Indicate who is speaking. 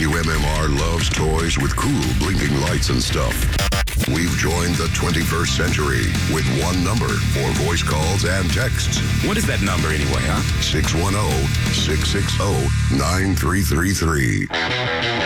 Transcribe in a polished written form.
Speaker 1: WMMR loves toys with cool blinking lights and stuff. We've joined the 21st century with one number for voice calls and texts.
Speaker 2: What is that number anyway, huh?
Speaker 1: 610-660-9333.